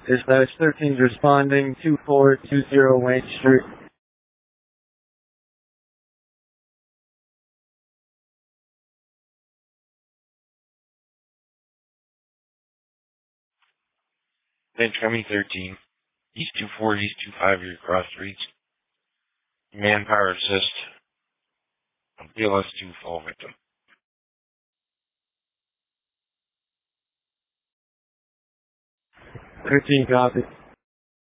Dispatch 13 is responding, 2420 Wayne Street. Incoming 13. East 24, East 25, your cross streets. Manpower assist. BLS 2 fall victim. 13 copy.